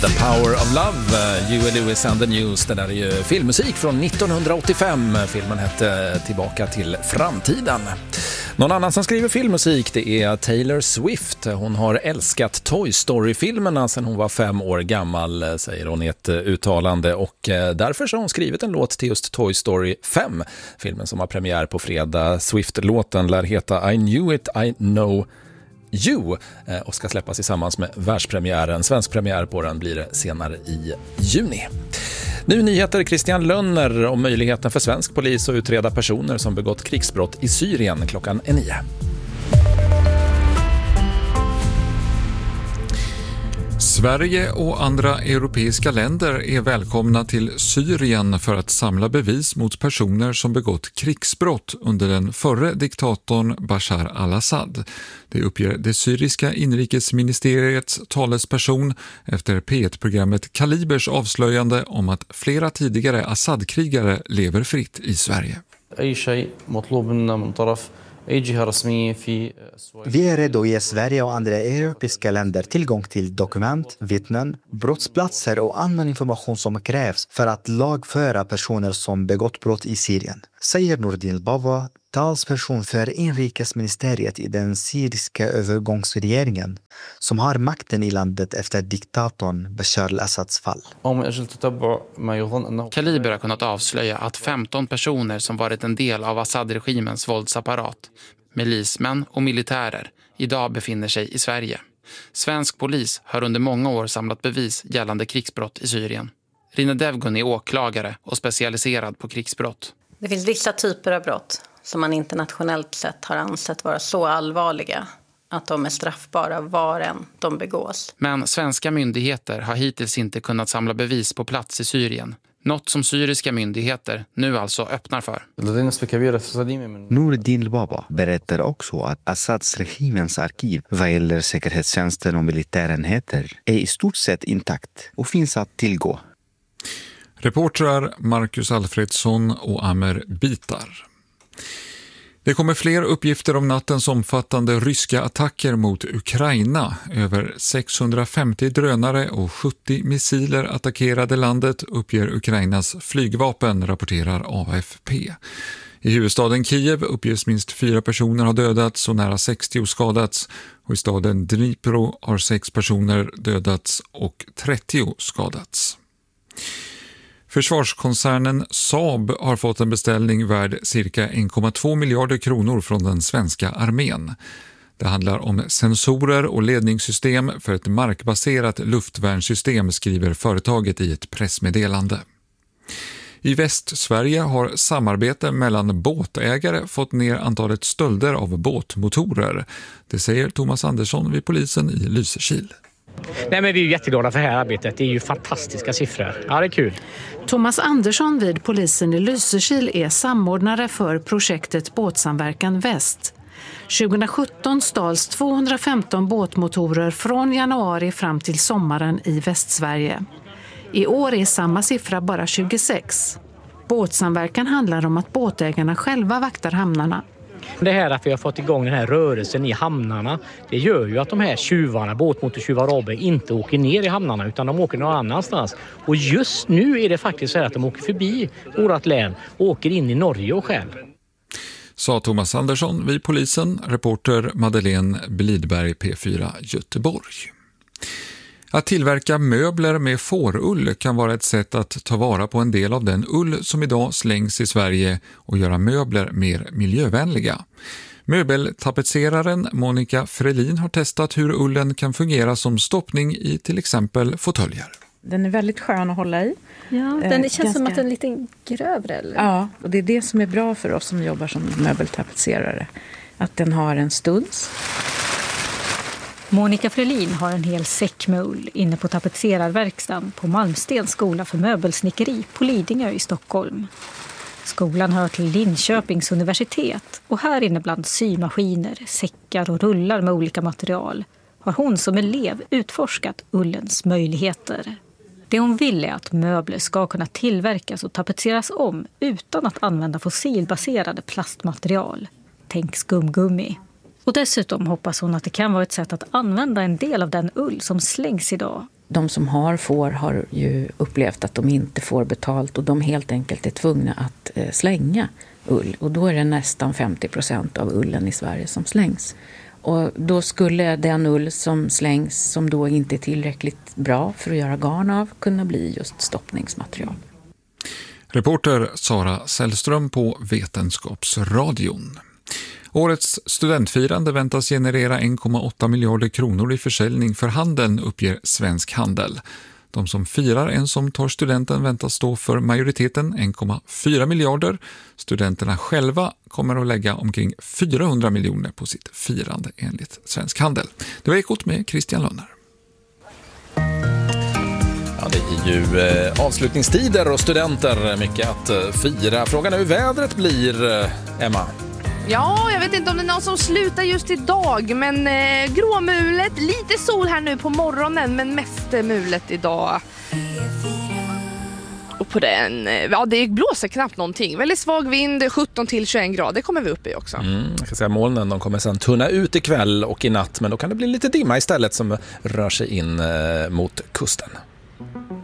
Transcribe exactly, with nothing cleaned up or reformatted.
The Power of Love, Huey Lewis and the News. Det där är ju filmmusik från nittonhundraåttiofem. Filmen hette Tillbaka till framtiden. Någon annan som skriver filmmusik, det är Taylor Swift. Hon har älskat Toy Story-filmerna sedan hon var fem år gammal, säger hon i ett uttalande. Och därför så har hon skrivit en låt till just Toy Story fem, filmen som har premiär på fredag. Swift-låten lär heta I Knew It, I Know You och ska släppas tillsammans med världspremiären. Svensk premiär på den blir det senare i juni. Nu nyheter, Christian Lönner om möjligheten för svensk polis att utreda personer som begått krigsbrott i Syrien. Klockan är nio. Sverige och andra europeiska länder är välkomna till Syrien för att samla bevis mot personer som begått krigsbrott under den förre diktatorn Bashar al-Assad. Det uppger det syriska inrikesministeriets talesperson efter P ett-programmet Kalibers avslöjande om att flera tidigare Assad-krigare lever fritt i Sverige. Vi är redo att ge Sverige och andra europeiska länder tillgång till dokument, vittnen, brottsplatser och annan information som krävs för att lagföra personer som begått brott i Syrien, säger Nordin Baba, talsperson för inrikesministeriet i den syriska övergångsregeringen som har makten i landet efter diktatorn Bashar al-Assads fall. Kaliber har kunnat avslöja att femton personer som varit en del av Assad-regimens våldsapparat, milismän och militärer, idag befinner sig i Sverige. Svensk polis har under många år samlat bevis gällande krigsbrott i Syrien. Rina Devgun är åklagare och specialiserad på krigsbrott. Det finns vissa typer av brott som man internationellt sett har ansett vara så allvarliga att de är straffbara var än de begås. Men svenska myndigheter har hittills inte kunnat samla bevis på plats i Syrien. Något som syriska myndigheter nu alltså öppnar för. Nordin Baba berättar också att Assads regimens arkiv vad gäller säkerhetstjänsten och militärenheter är i stort sett intakt och finns att tillgå. Reportrar Marcus Alfredsson och Amer Bitar. Det kommer fler uppgifter om nattens omfattande ryska attacker mot Ukraina. Över sexhundrafemtio drönare och sjuttio missiler attackerade landet, uppger Ukrainas flygvapen, rapporterar A F P. I huvudstaden Kiev uppges minst fyra personer har dödats och nära sextio skadats. Och i staden Dnipro har sex personer dödats och trettio skadats. Försvarskoncernen Saab har fått en beställning värd cirka en komma två miljarder kronor från den svenska armén. Det handlar om sensorer och ledningssystem för ett markbaserat luftvärnssystem, skriver företaget i ett pressmeddelande. I Västsverige har samarbete mellan båtägare fått ner antalet stölder av båtmotorer. Det säger Thomas Andersson vid polisen i Lysekil. Nej, men vi är ju jätteglada för det här arbetet. Det är ju fantastiska siffror. Ja, det är kul. Thomas Andersson vid polisen i Lysekil är samordnare för projektet Båtsamverkan Väst. tjugohundrasjutton stals tvåhundrafemton båtmotorer från januari fram till sommaren i Västsverige. I år är samma siffra bara tjugosex. Båtsamverkan handlar om att båtägarna själva vaktar hamnarna. Det här att vi har fått igång den här rörelsen i hamnarna, det gör ju att de här tjuvarna, båtmotortjuvar A B, inte åker ner i hamnarna utan de åker någon annanstans. Och just nu är det faktiskt så att de åker förbi vårt län och åker in i Norge och själv. Sa Thomas Andersson vid polisen, reporter Madeleine Blidberg, P fyra Göteborg. Att tillverka möbler med fårull kan vara ett sätt att ta vara på en del av den ull som idag slängs i Sverige och göra möbler mer miljövänliga. Möbeltapetseraren Monica Frelin har testat hur ullen kan fungera som stoppning i till exempel fåtöljer. Den är väldigt skön att hålla i. Ja, den eh, känns ganska... som att den är lite grövre. Eller? Ja, och det är det som är bra för oss som jobbar som möbeltapetserare. Att den har en studs. Monica Frelin har en hel säck med ull inne på tapetserarverkstan på Malmstens skola för möbelsnickeri på Lidingö i Stockholm. Skolan hör till Linköpings universitet och här inne bland symaskiner, säckar och rullar med olika material har hon som elev utforskat ullens möjligheter. Det hon vill är att möbler ska kunna tillverkas och tapetseras om utan att använda fossilbaserade plastmaterial. Tänk skumgummi. Och dessutom hoppas hon att det kan vara ett sätt att använda en del av den ull som slängs idag de som har får har ju upplevt att de inte får betalt och de helt enkelt är tvungna att eh, slänga ull. Och då är det nästan femtio procent av ullen i Sverige som slängs. Och då skulle den ull som slängs, som då inte är tillräckligt bra för att göra garn av, kunna bli just stoppningsmaterial. Reporter Sara Sällström på Vetenskapsradion. Årets studentfirande väntas generera en komma åtta miljarder kronor i försäljning för handeln, uppger Svensk Handel. De som firar en som tar studenten väntas stå för majoriteten, en komma fyra miljarder. Studenterna själva kommer att lägga omkring fyrahundra miljoner på sitt firande enligt Svensk Handel. Det var Ekot med Christian Lönner. Ja, det är ju eh, avslutningstider och studenter, mycket att eh, fira. Frågan är hur vädret blir, eh, Emma. Ja, jag vet inte om det är någon som slutar just idag, men eh, gråmulet, lite sol här nu på morgonen, men mest mulet idag. Och på den, ja, det blåser knappt någonting. Väldigt svag vind, sjutton till tjugoen grader, det kommer vi upp i också. Mm, jag kan säga molnen, de kommer sen tunna ut ikväll och i natt, men då kan det bli lite dimma istället som rör sig in eh, mot kusten.